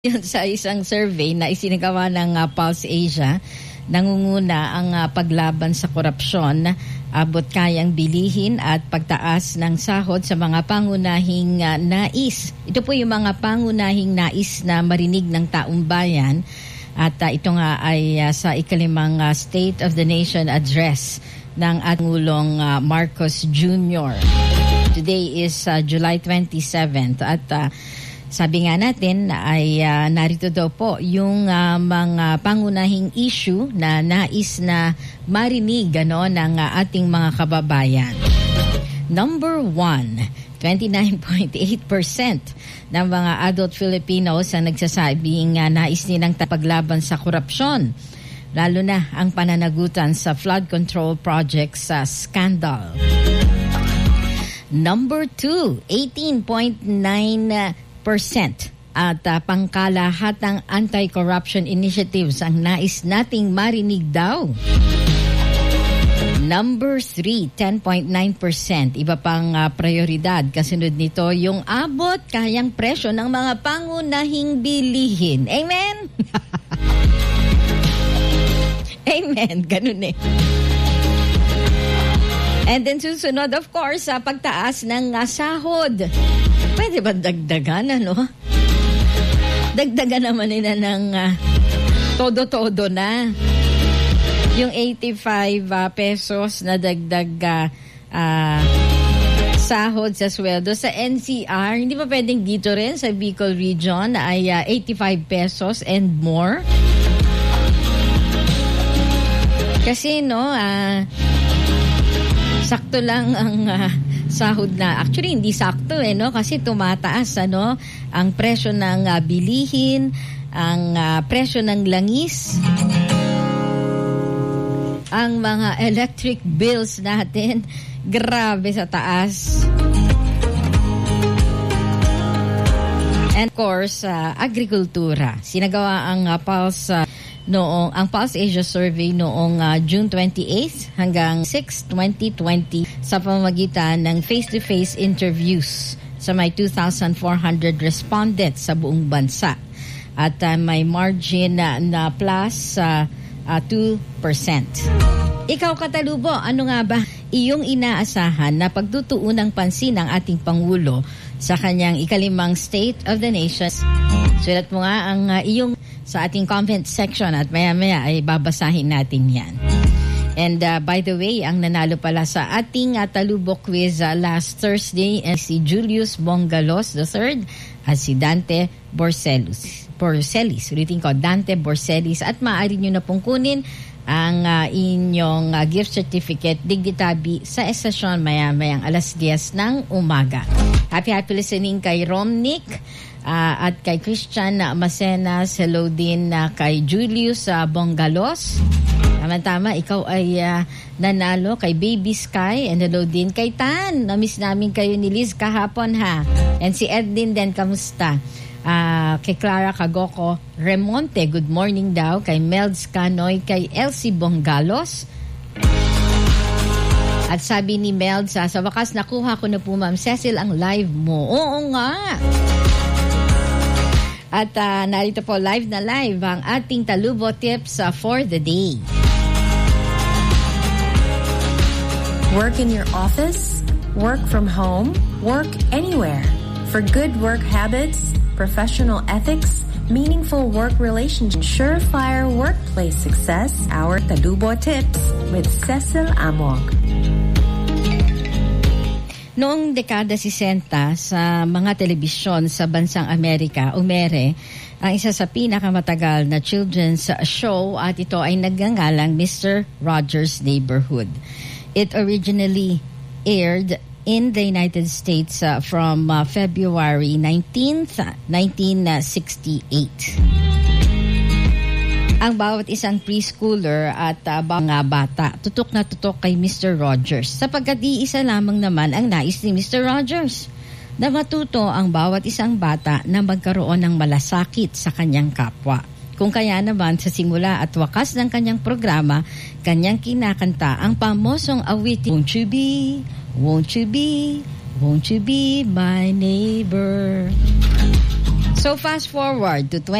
Yun sa isang survey na isinagawa ng Pulse Asia, nangunguna ang paglaban sa korupsyon, abot kayang bilihin at pagtaas ng sahod sa mga pangunahing nais. Ito po yung mga pangunahing nais na marinig ng taong bayan at ito nga ay sa ikalimang State of the Nation address ng Pangulong Marcos Jr. Today is July 27th at sabi nga natin ay narito daw po yung mga pangunahing issue na nais na marinig ng ating mga kababayan. Number 1, 29.8% ng mga adult Filipinos ang nagsasabing nais nilang paglaban sa korupsyon, lalo na ang pananagutan sa flood control projects scandal. Number 2, 18.9% at pangkalahatang anti-corruption initiatives ang nais nating marinig daw. Number 3, 10.9%. Iba pang prioridad. Kasunod nito, yung abot kayang presyo ng mga pangunahing bilihin. Amen? Amen. Ganun eh. And then susunod, of course, pagtaas ng sahod. Pwede ba dagdagan, Dagdagan naman nila ng todo-todo na. Yung 85 pesos na dagdag sahod sa sweldo sa NCR, hindi pa pwedeng dito rin sa Bicol Region ay 85 pesos and more. Kasi, sakto lang ang sahod na. Actually, hindi sakto kasi tumataas ang presyo ng bilihin, ang presyo ng langis, ang mga electric bills natin, grabe sa taas. And of course, agrikultura. Sinagawa ang Pulse Asia survey noong June 28 hanggang 6, 2020 sa pamamagitan ng face-to-face interviews sa may 2,400 respondents sa buong bansa. At may margin na plus 2%. Ikaw, Katalubo, ano nga ba iyong inaasahan na pagtutuunang pansin ng ating Pangulo sa kanyang ikalimang State of the Nation? Sulat mo nga ang iyong sa ating comment section at maya-maya ay babasahin natin yan. And by the way, ang nanalo pala sa ating talubok quiz last Thursday ay si Julius Bongalos III at si Dante Borselis. Ulitin ko, Dante Borselis. At maaari nyo na pong kunin ang inyong gift certificate digditabi sa estasyon maya-mayang alas 10 ng umaga. Happy listening kay Romnick at kay Christian Macenas. Hello din kay Julius Bongalos. Tama-tama, ikaw ay nanalo kay Baby Sky. And hello din kay Tan. Namiss namin kayo ni Liz kahapon ha. And si Edlin din, kamusta? Kay Clara Cagoko Remonte, good morning daw. Kay Melds Canoy, kay Elsie Bongalos. At sabi ni Melds, sa wakas nakuha ko na po Ma'am Cecil ang live mo. Oo nga. At narito po live na live ang ating Talubo tips for the day. Work in your office, work from home, work anywhere. For good work habits, professional ethics, meaningful work relationships, surefire workplace success, our Talubo tips with Cecil Amog. Noong dekada 60 sa mga telebisyon sa bansang Amerika, umere ang isa sa pinakamatagal na children's show at ito ay nagngangalang Mr. Rogers' Neighborhood. It originally aired in the United States from February 19th, 1968. Ang bawat isang preschooler at mga bata, tutok na tutok kay Mr. Rogers sapagkat iisa lamang naman ang nais ni Mr. Rogers na matuto ang bawat isang bata na magkaroon ng malasakit sa kanyang kapwa. Kung kaya naman sa simula at wakas ng kanyang programa, kanyang kinakanta ang pamosong awitin, Won't you be, won't you be, won't you be my neighbor? So fast forward to